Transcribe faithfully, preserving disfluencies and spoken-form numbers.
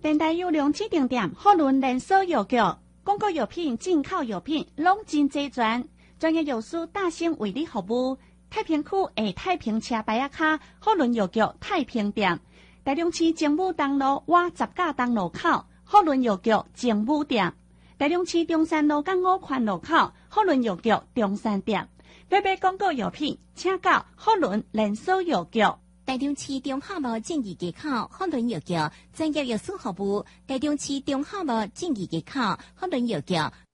电台有良指定店，福伦连锁药局，广告药品、进口药品拢真齐全，专业药师大兴为你服务。太平区下太平车牌仔卡，福伦药局太平店。台中市政府东路瓦十架东路口，福伦药局政府店。台中市中山路港五环路口，福伦药局中山店。要买广告药品，请到福伦连锁药局。 台中市中华路正义街口福伦药局专业药师服务。台中市中华路正义街口福伦药局